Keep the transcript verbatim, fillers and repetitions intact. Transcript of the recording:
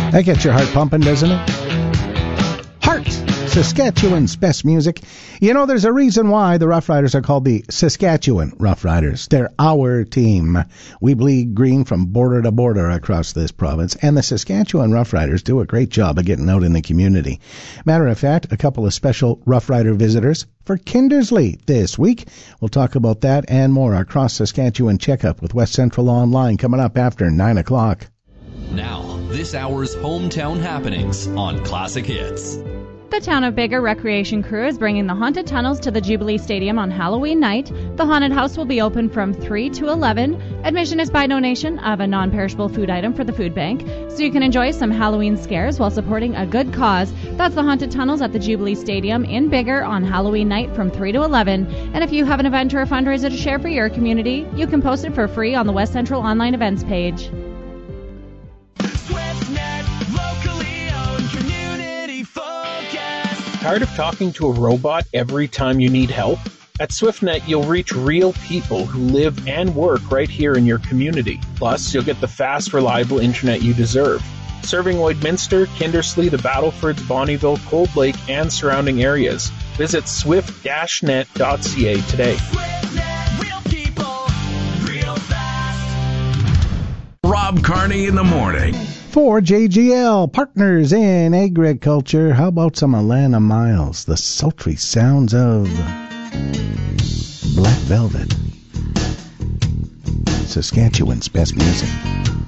That gets your heart pumping, doesn't it? Heart! Saskatchewan's best music. You know, there's a reason why the Rough Riders are called the Saskatchewan Rough Riders. They're our team. We bleed green from border to border across this province, and the Saskatchewan Rough Riders do a great job of getting out in the community. Matter of fact, a couple of special Rough Rider visitors for Kindersley this week. We'll talk about that and more. Our Cross Saskatchewan Checkup with West Central Online coming up after nine o'clock. Now, this hour's hometown happenings on Classic Hits. The Town of Biggar Recreation Crew is bringing the Haunted Tunnels to the Jubilee Stadium on Halloween night. The Haunted House will be open from three to eleven. Admission is by donation of a non-perishable food item for the food bank, so you can enjoy some Halloween scares while supporting a good cause. That's the Haunted Tunnels at the Jubilee Stadium in Biggar on Halloween night from three to eleven. And if you have an event or a fundraiser to share for your community, you can post it for free on the West Central Online Events page. Tired of talking to a robot every time you need help? At SwiftNet, you'll reach real people who live and work right here in your community. Plus, you'll get the fast, reliable internet you deserve. Serving Lloydminster, Kindersley, the Battlefords, Bonnyville, Cold Lake, and surrounding areas. Visit swift dash net dot c a today. SwiftNet, real people, real fast. Rob Carney in the morning. For J G L, Partners in Agriculture, how about some Alana Miles, the sultry sounds of Black Velvet, Saskatchewan's best music.